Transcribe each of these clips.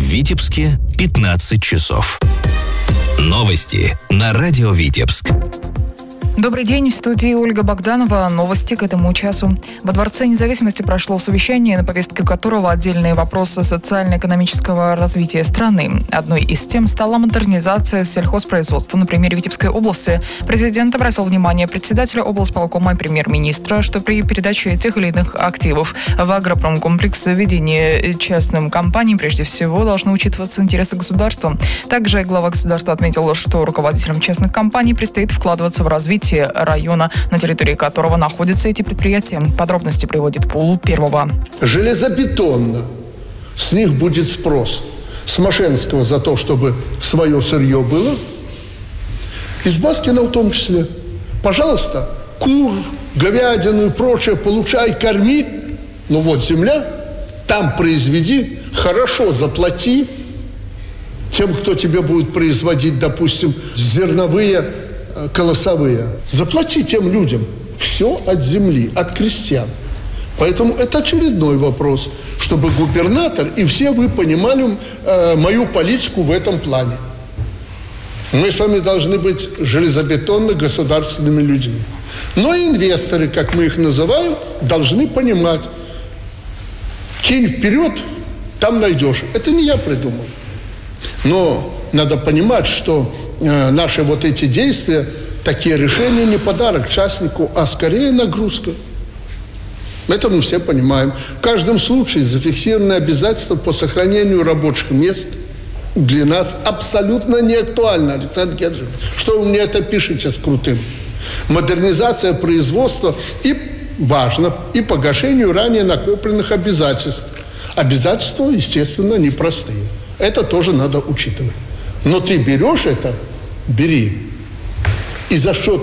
Витебске 15 часов. Новости на радио Витебск. Добрый день, в студии Ольга Богданова. Новости к этому часу. Во Дворце независимости прошло совещание, на повестке которого отдельные вопросы социально-экономического развития страны. Одной из тем стала модернизация сельхозпроизводства на примере Витебской области. Президент обратил внимание председателя облсполкома и премьер-министра, что при передаче тех или иных активов в агропромкомплекс введение частным компаниям прежде всего должны учитываться интересы государства. Также глава государства отметил, что руководителям частных компаний предстоит вкладываться в развитие района, на территории которого находятся эти предприятия. Подробности приводит Пулу Первого. Железобетонно с них будет спрос. С Мошенского за то, чтобы свое сырье было. Из Баскина в том числе. Пожалуйста, кур, говядину и прочее получай, корми. Ну вот земля, там произведи, хорошо заплати тем, кто тебе будет производить, допустим, зерновые, колосовые. Заплати тем людям. Все от земли, от крестьян. Поэтому это очередной вопрос, чтобы губернатор и все вы понимали мою политику в этом плане. Мы с вами должны быть железобетонно-государственными людьми. Но и инвесторы, как мы их называем, должны понимать. Кинь вперед, там найдешь. Это не я придумал. Но надо понимать, что наши вот эти действия, такие решения не подарок частнику, а скорее нагрузка. Это мы все понимаем. В каждом случае зафиксированы обязательства по сохранению рабочих мест для нас абсолютно не актуально, Александр Георгиевич. Что вы мне это пишете с крутым? Модернизация производства и важно, и погашению ранее накопленных обязательств. Обязательства, естественно, непростые. Это тоже надо учитывать. Но ты берешь это, бери. И за счет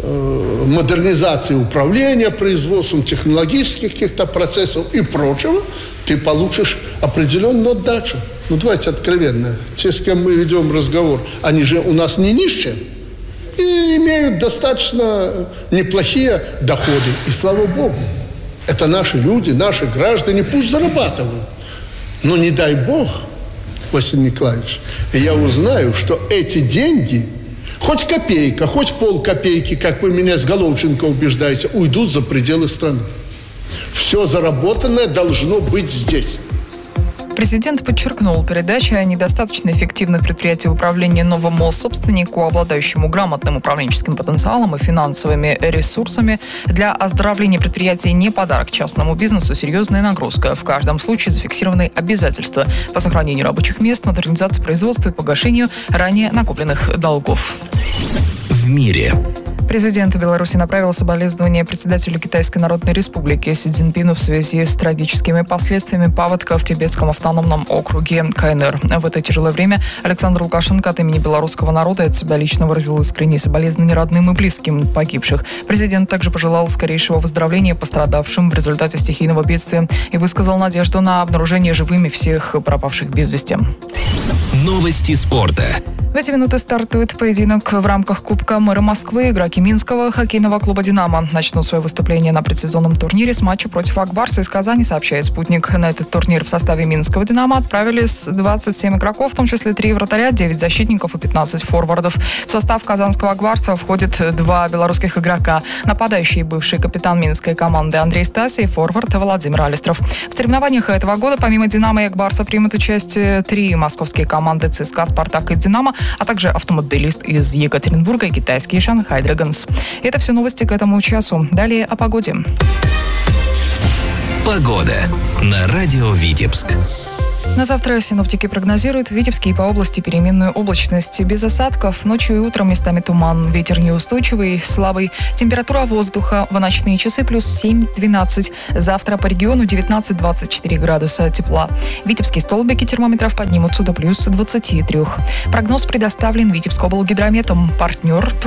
модернизации управления производством, технологических каких-то процессов и прочего, ты получишь определенную отдачу. Ну, давайте откровенно. Те, с кем мы ведем разговор, они же у нас не нищие и имеют достаточно неплохие доходы. И слава Богу, это наши люди, наши граждане, пусть зарабатывают. Но не дай Бог, Василий Николаевич, я узнаю, что эти деньги, хоть копейка, хоть полкопейки, как вы меня с Головченко убеждаете, уйдут за пределы страны. Все заработанное должно быть здесь. Президент подчеркнул, передача недостаточно эффективных предприятий в управлении новому собственнику, обладающему грамотным управленческим потенциалом и финансовыми ресурсами, для оздоровления предприятий не подарок частному бизнесу, серьезная нагрузка. В каждом случае зафиксированы обязательства по сохранению рабочих мест, модернизации производства и погашению ранее накопленных долгов. В мире. Президент Беларуси направил соболезнования председателю Китайской Народной Республики Си Цзиньпину в связи с трагическими последствиями паводка в Тибетском автономном округе КНР. В это тяжелое время Александр Лукашенко от имени белорусского народа и от себя лично выразил искренние соболезнования родным и близким погибших. Президент также пожелал скорейшего выздоровления пострадавшим в результате стихийного бедствия и высказал надежду на обнаружение живыми всех пропавших без вести. Новости спорта. В эти минуты стартует поединок в рамках Кубка мэра Москвы. Игроки Минского хоккейного клуба «Динамо» начнут свое выступление на предсезонном турнире с матча против Ак Барса из Казани, сообщает «Спутник». На этот турнир в составе Минского «Динамо» отправились 27 игроков, в том числе 3 вратаря, 9 защитников и 15 форвардов. В состав казанского «Ак Барса» входит 2 белорусских игрока. Нападающий бывший капитан минской команды Андрей Стасий и форвард Владимир Алистров. В соревнованиях этого года помимо «Динамо» и «Ак Барса» примут участие 3 московские команды ЦСКА, «Спартак» и «Динамо», а также автомобилист из Екатеринбурга и китайский «Шанхай Драгонс». Это все новости к этому часу. Далее о погоде. Погода на радио Витебск. На завтра синоптики прогнозируют в Витебске и по области переменную облачность. Без осадков, ночью и утром местами туман. Ветер неустойчивый, слабый. Температура воздуха в ночные часы плюс 7-12. Завтра по региону 19-24 градуса тепла. Витебские столбики термометров поднимутся до плюс 23. Прогноз предоставлен Витебскоблгидрометом. Партнер